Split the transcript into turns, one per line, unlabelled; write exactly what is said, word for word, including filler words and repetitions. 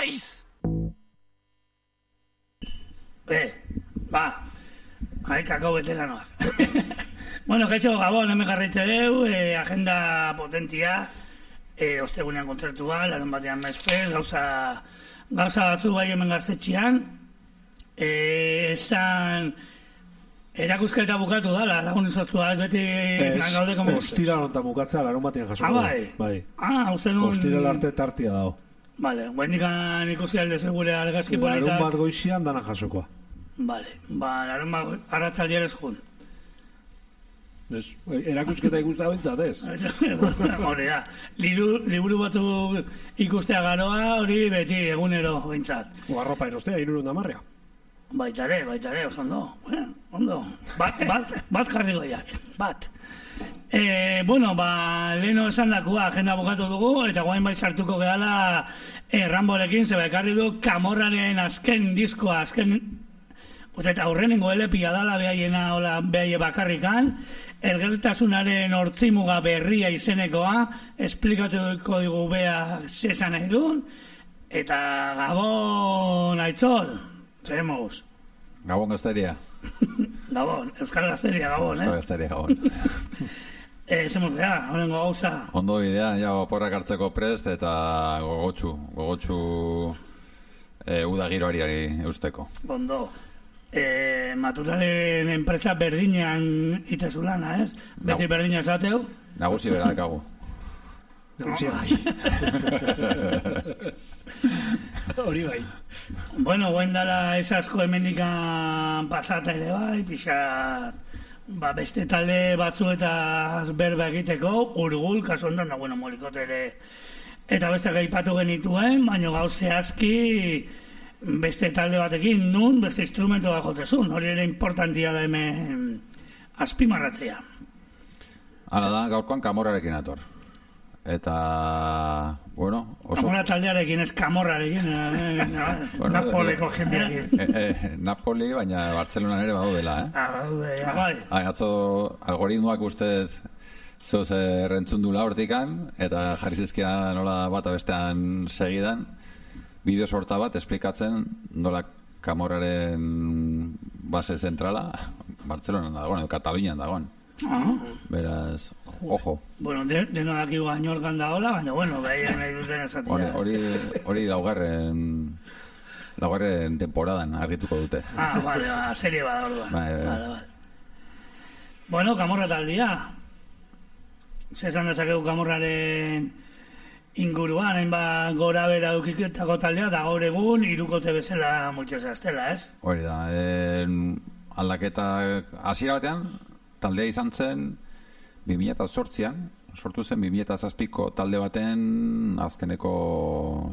naiz!
Eh, ba, hai kakao veteranoak. Bueno, kaixo, Gabon, hemen jarraitze deu, eh, agenda potentia, eh, ostegunean kontzertua, larun batean mezpez, gauza, gauza batzu bai hemen gaztetxean, eh, esan... Erakusketa bukatu dala, lagun izaztua, beti gaude como...
Ostira lonta bukatzea, larun batean jasoko.
Ah, bai?
Bai.
Ah, uste nun...
Ostira arte tartia dago.
Vale, guendikan ikusi alde segure argazki politak...
Larun bat goizian dana jasokoa.
Vale, ba, larun bat arratzaldian ez jun.
Ez, erakusketa ikusta bentsat ez.
Hori da, liburu batu ikustea garoa, hori beti egunero bentsat.
Ugarropa erostea, irurun damarrea.
Baitare, baitare, oso ondo. Bueno, ondo. Bat, bat, bat jarri goiat, bat. E, bueno, ba, leheno esan dakua, agenda bukatu dugu, eta guain bai sartuko gehala e, Ramborekin, zeba ekarri du Camorraren azken diskoa, azken... Eta aurrenengo elepia dala behaiena, hola, behaie bakarrikan, elgertasunaren hortzimuga berria izenekoa, esplikatuko dugu beha zesan nahi duen, eta Gabon Aitzol, zehemuz.
Gabon Gazteria.
Gabon, Euskal Gazteria, Gabon, eh?
Euskal Gazteria, Gabon.
eh, zemuz geha, horrengo gauza.
Ondo bidea, ja, oporrak hartzeko prest eta gogotxu, gogotxu e, uda giroari eusteko.
Ondo. Eh, Maturaren enpresa berdinean itezulana, ez? Beti berdina esateu.
Nagusi bera dakagu.
Nagusi bai. Hori bai.
Bueno, guen dala esasko hemendikan pasata ere bai, pixat, ba, beste talde batzuetaz berba egiteko, urgul, kasu ondan da, bueno, molikote ere, eta beste gaipatu genituen, baina gauze aski, beste talde batekin, nun, beste instrumento da jotezun, hori ere importantia da hemen azpimarratzea.
Hala da, gaurkoan Camorrarekin ator. Eta, bueno... Oso...
Camorra taldearekin, ez Camorrarekin, eh, bueno, Napoleko eh, jendearekin.
Eh, eh, Napoli, baina Bartzelonan ere badaudela, eh?
Ah, badaude, ja, bai.
Ah, atzo algoritmoak ustez zoz errentzundula hortikan, eta jarri zizkian nola bata bestean segidan, bideo sorta bat esplikatzen nola Camorraren base zentrala Bartzelonan dagoen, edo Katalunian dagoen.
Ah.
Beraz, ojo.
Bueno, de, deno dakigu ainorgan da hola, baina, bueno, behien nahi duten esatia.
Hori, hori laugarren laugarren temporadan argituko dute.
Ah, vale, ba, serie bada orduan.
Bai, bai.
Vale, vale. Bueno, Camorra taldia. Zesan dezakegu Camorraren inguruan, hainbat gora bera eukiketako taldea, da gaur egun, irukote bezala muitzez aztela, ez?
Hori da, en, aldaketa hasiera batean, taldea izan zen bi mila zortzian, sortu zen bi mila zazpiko talde baten azkeneko